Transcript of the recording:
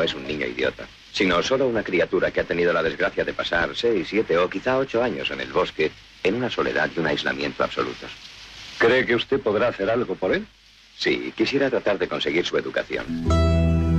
es un niño idiota, sino solo una criatura que ha tenido la desgracia de pasar 6, 7 o quizá 8 años en el bosque, en una soledad y un aislamiento absolutos. ¿Cree que usted podrá hacer algo por él? Sí, quisiera tratar de conseguir su educación.